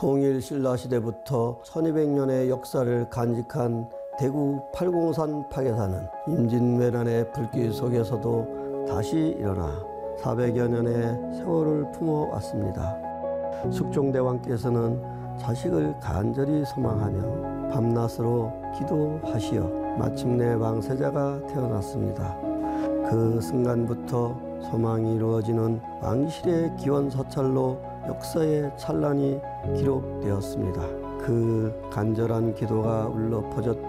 통일신라시대부터 1200년의 역사를 간직한 대구 팔공산 파괴사는 임진왜란의 불길 속에서도 다시 일어나 400여 년의 세월을 품어왔습니다. 숙종대왕께서는 자식을 간절히 소망하며 밤낮으로 기도하시어 마침내 왕세자가 태어났습니다. 그 순간부터 소망이 이루어지는 왕실의 기원사찰로 역사의 찬란이 기록되었습니다. 그 간절한 기도가 울려 퍼졌던